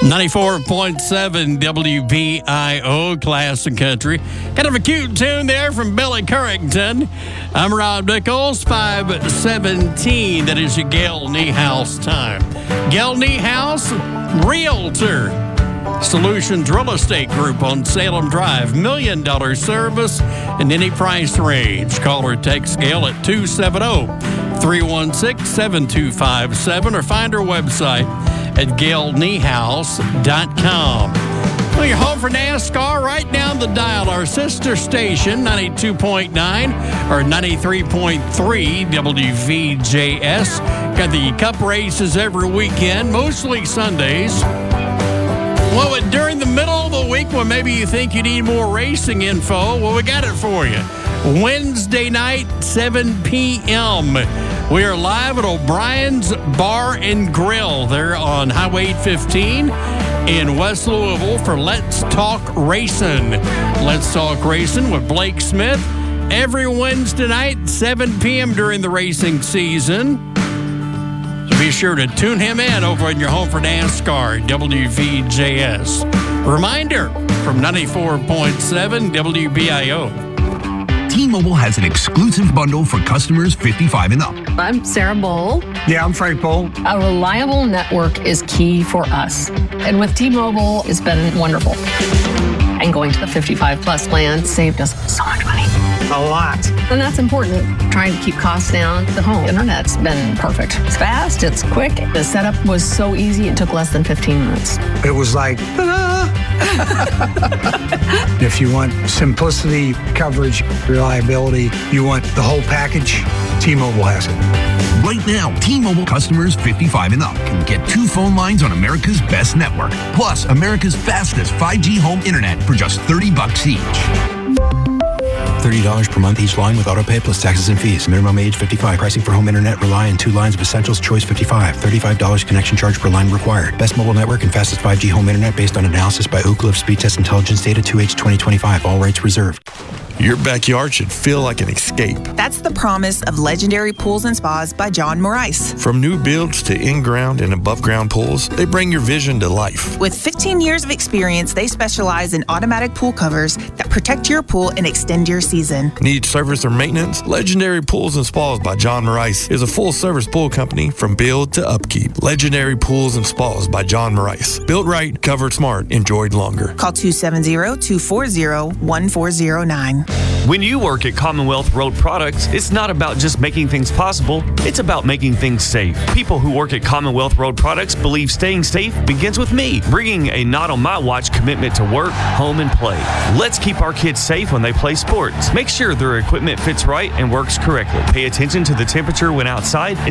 94.7 WBIO, Class and Country. Kind of a cute tune there from Billy Currington. I'm Rob Nichols, 517. That is your Gail Niehaus time. Gail Niehaus, Realtor Solutions Real Estate Group on Salem Drive. $1 million service in any price range. Call or text Gail at 270-316-7257 or find her website at GailNiehaus.com. Well, you're home for NASCAR right down the dial. Our sister station, 92.9 or 93.3 WVJS. Got the Cup races every weekend, mostly Sundays. Well, during the middle of the week when maybe you think you need more racing info, well, we got it for you. Wednesday night, 7 p.m. We are live at O'Brien's Bar and Grill. They're on Highway 815 in West Louisville for Let's Talk Racing. Let's Talk Racing with Blake Smith every Wednesday night, 7 p.m. during the racing season. So be sure to tune him in over in your home for NASCAR, WVJS. Reminder from 94.7 WBIO. T-Mobile has an exclusive bundle for customers 55 and up. I'm Sarah Bowl. Yeah, I'm Frank Bowl. A reliable network is key for us. And with T-Mobile, it's been wonderful. And going to the 55 plus plan saved us so much money. A lot. And that's important, trying to keep costs down. The home internet's been perfect. It's fast, it's quick. The setup was so easy, it took less than 15 minutes. It was like, ta-da! If you want simplicity, coverage, reliability, you want the whole package, T-Mobile has it. Right now, T-Mobile customers 55 and up can get 2 phone lines on America's best network, plus America's fastest 5G home internet for just $30 each. $30 per month each line with autopay plus taxes and fees. Minimum age 55. Pricing for home internet rely on 2 lines of Essentials Choice 55. $35 connection charge per line required. Best mobile network and fastest 5G home internet based on analysis by Ookla of Speed Test Intelligence data 2H 2025. All rights reserved. Your backyard should feel like an escape. That's the promise of Legendary Pools and Spas by John Morais. From new builds to in-ground and above-ground pools, they bring your vision to life. With 15 years of experience, they specialize in automatic pool covers that protect your pool and extend your season. Need service or maintenance? Legendary Pools and Spas by John Morais is a full-service pool company from build to upkeep. Legendary Pools and Spas by John Morais. Built right, covered smart, enjoyed longer. Call 270-240-1409. When you work at Commonwealth Road Products, it's not about just making things possible, it's about making things safe. People who work at Commonwealth Road Products believe staying safe begins with me, bringing a not on my watch commitment to work, home, and play. Let's keep our kids safe when they play sports. Make sure their equipment fits right and works correctly. Pay attention to the temperature when outside and